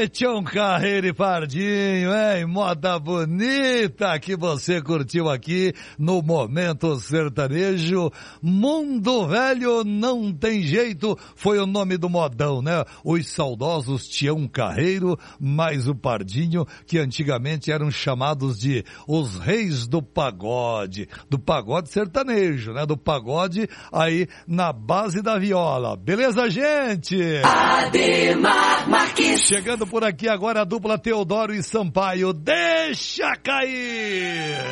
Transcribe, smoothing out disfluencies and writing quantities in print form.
Tião Carreiro e Pardinho, hein? Moda bonita que você curtiu aqui no Momento Sertanejo. Mundo Velho Não Tem Jeito foi o nome do modão, né? Os saudosos Tião Carreiro mais o Pardinho, que antigamente eram chamados de os reis do pagode sertanejo, né? Do pagode aí na base da viola. Beleza, gente? Ademar Marques. Chegando por aqui agora a dupla Teodoro e Sampaio. Deixa cair!